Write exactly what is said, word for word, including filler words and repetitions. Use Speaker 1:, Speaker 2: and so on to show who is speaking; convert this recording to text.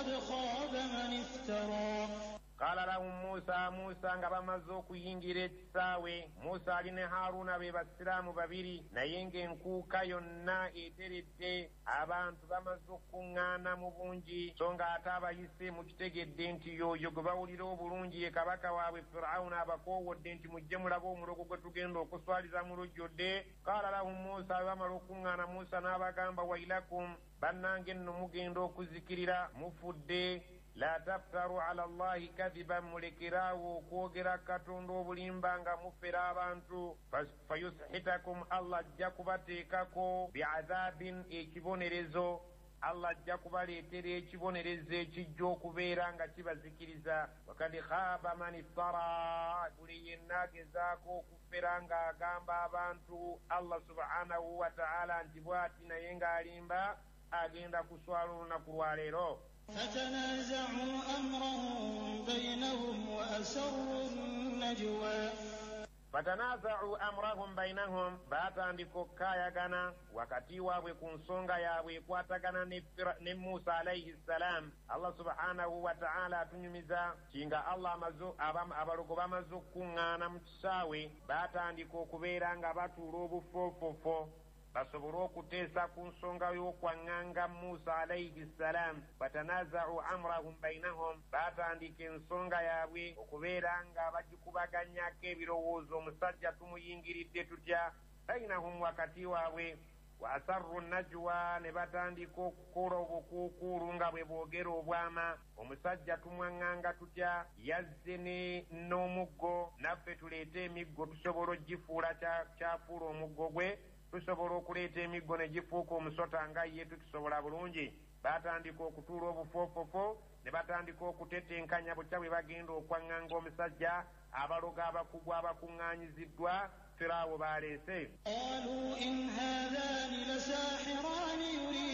Speaker 1: وقد خاب من افترى
Speaker 2: قال لهم موسى موسى ngabamazo kuyingira ekisaawe Musa ali ne Haruna be basiraamu babiri naye ng'enkuuka yonna eteredde abantu bamaze okuŋŋaana mu bungi so nga ate abayise mukitegedde nti yoyo gwe bawulira obulungi ye kabaka waabwe Firawuna abakoowodde nti mujje mulabe omulogo gwe tugenda okuswaliza mu lujjodde. Qaala lahum Musa bwe bamala okuŋŋaana Musa n'abagamba wailakum bannange nno mugenda okuzikirira mufudde la taftaru ala Allahi kadiban mulekerawo okwogera Katonda obulimba nga mufera abantu fayushitakum Allah ajja kubateekako bi'adhabin ekibonerezo Allah ajja kubaleetera ekibonerezo ekijja okubeera nga kibazikiriza. Wakad khaba man iftara buli yenna agezaako okufera ng'agamba abantu Allah subhanahu wa ta'ala nti bw'ati naye ng'alimba agenda kuswala olunaku lwa leero.
Speaker 1: فتنازعوا أمرهم بينهم وأسروا النجوى
Speaker 2: فتنازعوا أمرهم بينهم batandika kayagana wakati waabwe ku nsonga yaabwe ekwatagana ne Musa alayhi salam. Allah subhanahu wa ta'ala atunyumiza kinga Allah amazo abalogo bamaze okuŋŋaana mu kisaawe batandika okubeera nga batuula obufoofofo basobole okuteesa ku nsonga y'okwaŋŋanga Musa alayhi salam. Batanaza'u amrahum bainahum batandika ensonga yaabwe okubeera nga bagikubaganyako ebirowoozo omusajja tumuyingiridde tutya bainahum wakati waabwe. Wa asarru najwa ne batandika okukola obukuukuulu nga bwe boogera obwama omusajja tumwaŋŋanga tutya yazze n'omuggo naffe tuleete emiggo tusobola ogifuula kyafuula omuggo gwe tusobola okuleeta emiggo ne gifuuka omusota nga ye tukisobola bulungi. Batandika okutuula obufoofofo ne batandika okutetenkanya butya bwe bagenda okwaŋŋanga omusajja abaloga abakugu abakuŋŋaanyiziddwa Firaawo baleese.
Speaker 1: قالوا إن هذان لساحران يريدان